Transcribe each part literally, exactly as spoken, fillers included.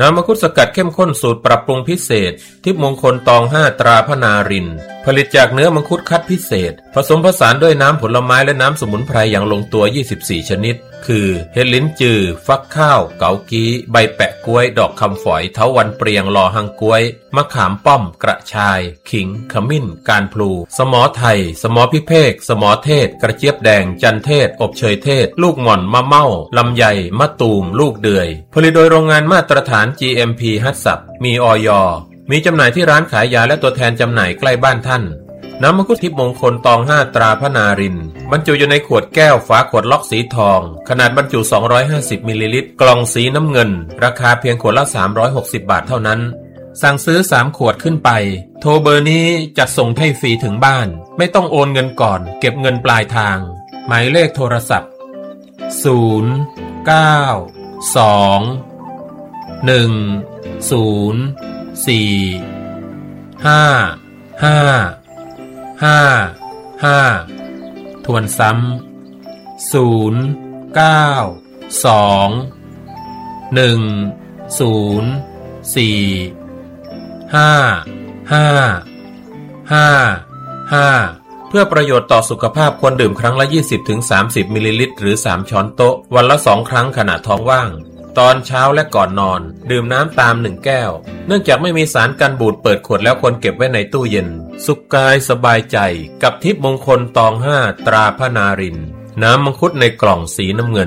น้ำมังคุดสกัดเข้มข้นสูตรปรับปรุงพิเศษทิพย์มงคลตองห้าตราพนารินผลิตจากเนื้อมังคุดคัดพิเศษผสมผสานด้วยน้ำผลไม้และน้ำสมุนไพรอย่างลงตัวยี่สิบสี่ชนิดคือเห็ดลิ้นจือฟักข้าวเกากี้ใบแปะกล้วยดอกคำฝอยเถาวัลย์เปรียงลอหังกล้วยมะขามป้อมกระชายขิงขมิ้นการพลูสมอไทยสมอพิเภกสมอเทศกระเจี๊ยบแดงจันเทศอบเชยเทศลูกหม่อนมะเม่าลำไยมะตูมลูกเดือยผลิตโดยโรงงานมาตรฐาน จี เอ็ม พี ฮัตสับมีอย.มีจำหน่ายที่ร้านขายยาและตัวแทนจำหน่ายใกล้บ้านท่านน้ำมังคุดทิพย์มงคลตองห้าตราพนารินบรรจุอยู่ในขวดแก้วฝาขวดล็อกสีทองขนาดบรรจุสองร้อยห้าสิบมิลลิลิตรกล่องสีน้ำเงินราคาเพียงขวดละสามร้อยหกสิบบาทเท่านั้นสั่งซื้อสามขวดขึ้นไปโทรเบอร์นี้จัดส่งให้ฟรีถึงบ้านไม่ต้องโอนเงินก่อนเก็บเงินปลายทางหมายเลขโทรศัพท์ศูนย์ เก้า สอง หนึ่ง ศูนย์ สี่ ห้า ห้า ห้า ห้าทวนซ้ำศูนย์ เก้า สอง หนึ่ง ศูนย์ สี่ ห้า ห้า ห้า ห้าเพื่อประโยชน์ต่อสุขภาพควรดื่มครั้งละ ยี่สิบถึงสามสิบ มิลลิลิตรหรือสามช้อนโต๊ะวันละสองครั้งขณะท้องว่างตอนเช้าและก่อนนอนดื่มน้ำตามหนึ่งแก้วเนื่องจากไม่มีสารกันบูดเปิดขวดแล้วควรเก็บไว้ในตู้เย็นสุขกายสบายใจกับทิพย์มงคลตองห้าตราพนารินน้ำมังคุดในกล่องสีน้ำเงิน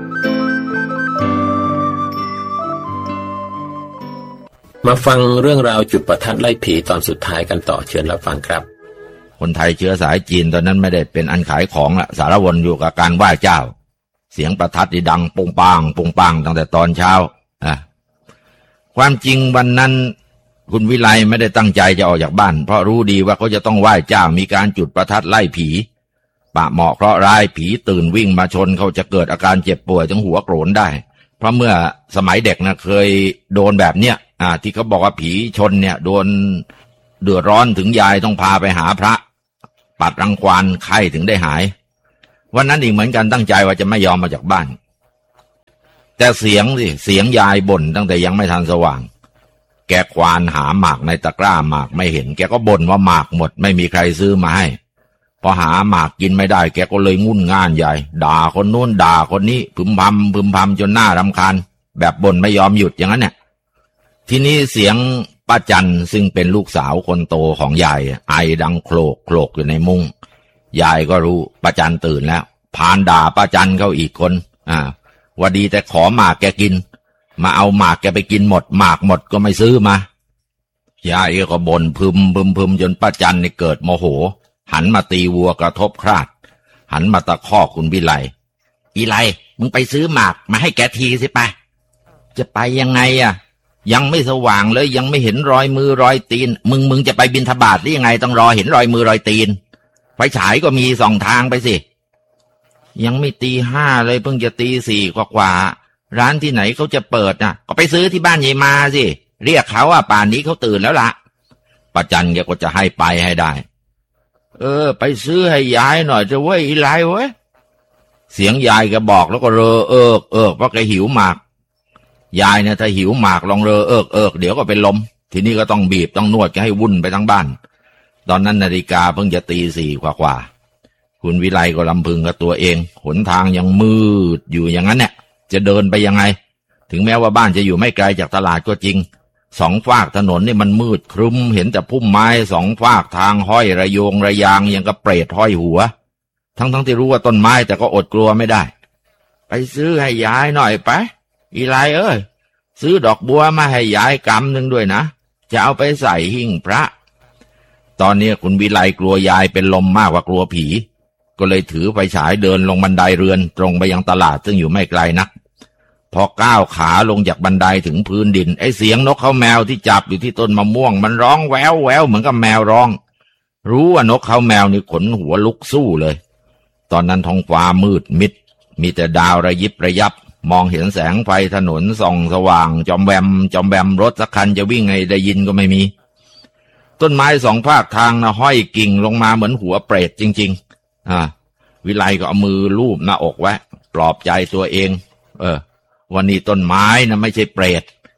มาฟังเรื่องราวจุดประทัดไล่ผีตอนสุดท้ายกันต่อเชิญรับฟังครับคนไทยเชื้อสายจีนตอนนั้นไม่ได้เป็นอันขายของละสารวนอยู่กับการไหว้เจ้าเสียงประทัดดังปุ้งปังปุ้งปังตั้งแต่ตอนเช้าอ่ะความจริงวันนั้นคุณวิไลไม่ได้ตั้งใจจะออกจากบ้านเพราะรู้ดีว่าเขาจะต้องไหว้เจ้ามีการจุดประทัดไล่ผีปะเหมาะเคราะห์ร้ายผีตื่นวิ่งมาชนเขาจะเกิดอาการเจ็บป่วยถึงหัวโกรนได้เพราะเมื่อสมัยเด็กนะเคยโดนแบบเนี้ยอ่าที่เขาบอกว่าผีชนเนี่ยโดนเดือดร้อนถึงยายต้องพาไปหาพระปัดรังควานไข้ถึงได้หายวันนั้นอีกเหมือนกันตั้งใจว่าจะไม่ยอมมาจากบ้านแต่เสียงสิเสียงยายบ่นตั้งแต่ยังไม่ทันสว่างแกควานหาหมากในตะกร้าหมากไม่เห็นแกก็บ่นว่าหมากหมดไม่มีใครซื้อมาให้พอหาหมากกินไม่ได้แกก็เลยงุ่นง่านใหญ่ด่าคนโน้นด่าคนนี้พึมพำพึมพำจนหน้ารำคาญแบบบ่นไม่ยอมหยุดอย่างนั้นเนี่ยทีนี้เสียงป้าจันซึ่งเป็นลูกสาวคนโตของยายไอดังโคลกโคลกอยู่ในมุ้งยายก็รู้ป้าจันตื่นแล้วพานด่าป้าจันเข้าอีกคนอ่าว่าดีแต่ขอหมากแกกินมาเอาหมากแกไปกินหมดหมากหมดก็ไม่ซื้อมายายก็บ่นพึมพึมพึมจนป้าจันนี่เกิดโมโหหันมาตีวัวกระทบคราดหันมาตะคอกคุณวิไลอีไลมึงไปซื้อหมากมาให้แกทีสิไปจะไปยังไงอ่ะยังไม่สว่างเลยยังไม่เห็นรอยมือรอยตีนมึงมึงจะไปบิณฑบาตหรือยังไงต้องรอเห็นรอยมือรอยตีนไฟฉายก็มีส่องทางไปสิยังไม่ตีห้าเลยเพิ่งจะตีสี่กว่าๆร้านที่ไหนเขาจะเปิดน่ะก็ไปซื้อที่บ้านยายมาสิเรียกเขาอ่ะป่านนี้เขาตื่นแล้วล่ะป้าจันแกก็จะให้ไปให้ได้เออไปซื้อให้ยายหน่อยจะเว้ยอีไลเว้ยเสียงยายแกบอกแล้วก็เรอเอิกเอิกเพราะแกหิวหมากยายเนี่ยถ้าหิวหมากลองเรอเอิกเอิกเดี๋ยวก็เป็นลมทีนี้ก็ต้องบีบต้องนวดแกให้วุ่นไปทั้งบ้านตอนนั้นนาฬิกาเพิ่งจะตีสี่กว่าๆคุณวิไลก็ลำพึงกับตัวเองหนทางยังมืดอยู่อย่างนั้นเนี่ยจะเดินไปยังไงถึงแม้ว่าบ้านจะอยู่ไม่ไกลจากตลาดก็จริงสองฝากถนนนี่มันมืดครึ้มเห็นแต่พุ่มไม้สองฝากทางห้อยระโยงระยางยังกับเปรตห้อยหัวทั้งๆ ท, ที่รู้ว่าต้นไม้แต่ก็อดกลัวไม่ได้ไปซื้อให้ยายหน่อยไปอีไลเอ้ยซื้อดอกบัวมาให้ยายกำหนึ่งด้วยนะจะเอาไปใส่หิ้งพระตอนนี้คุณวิไลกลัวยายเป็นลมมากกว่ากลัวผีก็เลยถือไฟฉายเดินลงบันไดเรือนตรงไปยังตลาดซึ่งอยู่ไม่ไกลนักพอก้าวขาลงจากบันไดถึงพื้นดินไอ้เสียงนกเขาแมวที่จับอยู่ที่ต้นมะม่วงมันร้องแววแววเหมือนกับแมวร้องรู้ว่านกเขาแมวนี่ขนหัวลุกสู้เลยตอนนั้นท้องฟ้ามืดมิดมีแต่ดาวระยิบระยับมองเห็นแสงไฟถนนส่องสว่างจอมแวมจอมแวมรถสักคันจะวิ่งไงได้ยินก็ไม่มีต้นไม้สองภาคทางนะห้อยกิ่งลงมาเหมือนหัวเปรตจริงๆอ่าวิไลก็เอามือลูบหน้าอกไว้ปลอบใจตัวเองเออวันนี้ต้นไม้นะไม่ใช่เปรต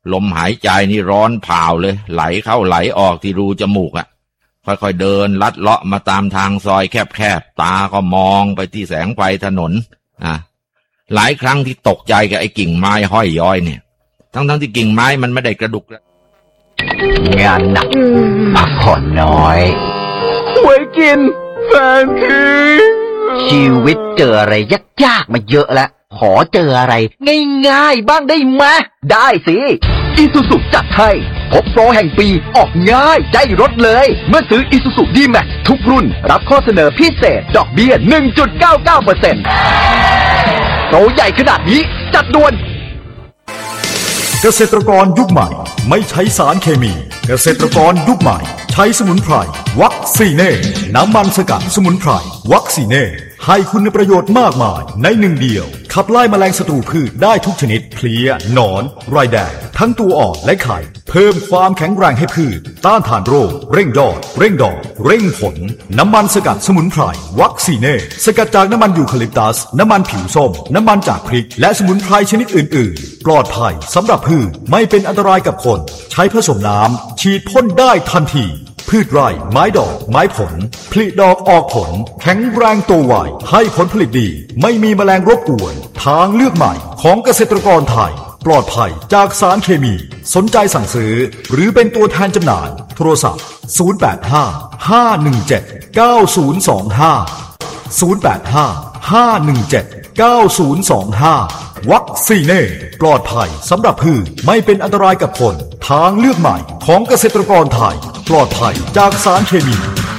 ลมหายใจนี่ร้อนเผาเลยไหลเข้าไหลออกที่รูจมูกอ่ะค่อยๆเดินลัดเลาะมาตามทางซอยแคบๆตาก็มองไปที่แสงไฟถนนอ่ะหลายครั้งที่ตกใจกับไอ้กิ่งไม้ห้อยย้อยเนี่ยทั้งๆที่กิ่งไม้มันไม่ได้กระดุกงานหนักพักผ่อนน้อยหวยกินแฟนทิ้งชีวิตเจออะไรยากๆมาเยอะแล้วขอเจออะไรง่ายๆบ้างได้ไหมได้สิอีซูซุจัดให้พบโปรแห่งปีออกง่ายใจรถเลยเมื่อซื้ออีซูซุ ดี แม็กซ์ ทุกรุ่นรับข้อเสนอพิเศษดอกเบี้ย หนึ่งจุดเก้าเก้าเปอร์เซ็นต์ โปรใหญ่ขนาดนี้จัดด่วนเกษตรกรยุคใหม่ไม่ใช้สารเคมีเกษตรกรยุคใหม่ใช้สมุนไพรวัคซีเน่น้ำมันสกัดสมุนไพรวัคซีเน่ให้คุณประโยชน์มากมายในหนึ่งเดียวขับไล่แมลงศัตรูพืชได้ทุกชนิดเพลี้ยหนอนไรแดงทั้งตัวอ่อนและไข่เพิ่มความแข็งแรงให้พืชต้านทานโรคเร่งยอดเร่งดอกเร่งผลน้ำมันสกัดสมุนไพรวัคซีเน่สกัดจากน้ำมันยูคาลิปตัสน้ำมันผิวส้มน้ำมันจากพริกและสมุนไพรชนิดอื่นๆปลอดภัยสำหรับพืชไม่เป็นอันตรายกับคนใช้ผสมน้ำฉีดพ่นได้ทันทีพืชไร่ไม้ดอกไม้ผลผลิดอกออกผลแข็งแรงโตไวให้ผลผลิตดีไม่มีแมลงรบกวนทางเลือกใหม่ของเกษตรกรไทยปลอดภัยจากสารเคมีสนใจสั่งซื้อหรือเป็นตัวแทนจำหน่ายโทรศัพท์ศูนย์ แปด ห้า ห้า หนึ่ง เจ็ด เก้า ศูนย์ สอง ห้า ศูนย์ แปด ห้า ห้า หนึ่ง เจ็ด เก้า ศูนย์ สอง ห้าวัคซีเน่ปลอดภัยสำหรับพืชไม่เป็นอันตรายกับคนทางเลือกใหม่ของเกษตรกรไทยปลอดภัยจากสารเคมี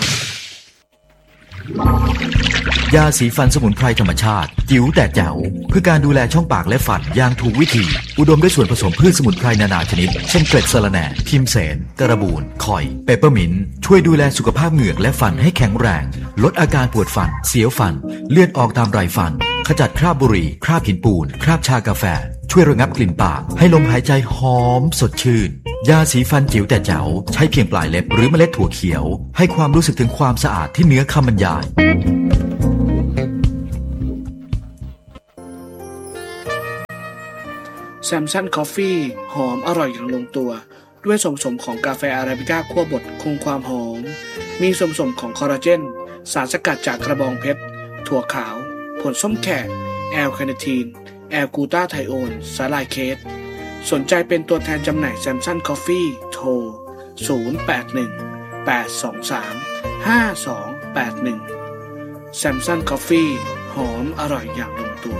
ยาสีฟันสมุนไพรธรรมชาติจิ๋วแต่แจ๋วเพื่อการดูแลช่องปากและฟันอย่างถูกวิธีอุดมด้วยส่วนผสมพืชสมุนไพรนานาชนิดเช่นเกล็ดสะระแหน่พิมเสนกระบูนข่อยเปปเปอร์มินต์ช่วยดูแลสุขภาพเหงือกและฟันให้แข็งแรงลดอาการปวดฟันเสียวฟันเลือดออกตามไรฟันขจัดคราบบุหรี่คราบหินปูนคราบชากาแฟช่วยระงับกลิ่นปากให้ลมหายใจหอมสดชื่นยาสีฟันจิ๋วแต่แจ๋วใช้เพียงปลายเล็บหรือเมล็ดถั่วเขียวให้ความรู้สึกถึงความสะอาดที่เหนือคำบรรยายแซมซันคอฟฟี่หอมอร่อยอย่างลงตัวด้วยส่วนผสมของกาแฟอาราบิก้าคั่วบดคงความหอมมีส่วนผสมของคอลลาเจนสารสกัดจากกระบองเพชรถั่วขาวผลส้มแขกแอลคาเนทีนแอลกูตาไทโอนสาลายเคสสนใจเป็นตัวแทนจำหน่ายแซมซันคอฟฟี่โทรศูนย์ แปด หนึ่ง แปด สอง สาม ห้า สอง แปด หนึ่งแซมซันคอฟฟี่หอมอร่อยอย่างลงตัว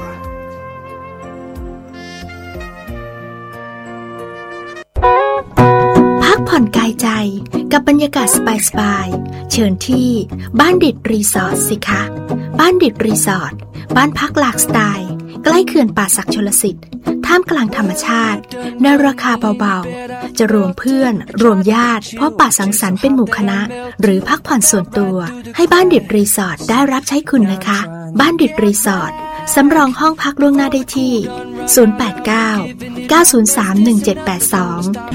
พักผ่อนกายใจกับบรรยากาศสบายๆเชิญที่บ้านดิดรีสอร์ทสิคะบ้านดิดรีสอร์ทบ้านพักหลากสไตล์ใกล้เขื่อนป่าสักชลสิทธิ์ท่ามกลางธรรมชาติในราคาเบาๆจะรวมเพื่อนรวมญาติพบปะสังสรรค์เป็นหมู่คณะหรือพักผ่อนส่วนตัวให้บ้านดิดรีสอร์ทได้รับใช้คุณนะคะบ้านดิดรีสอร์ทสำรองห้องพักล่วงหน้าได้ที่ศูนย์ แปด เก้า เก้า ศูนย์ สาม หนึ่ง เจ็ด แปด สอง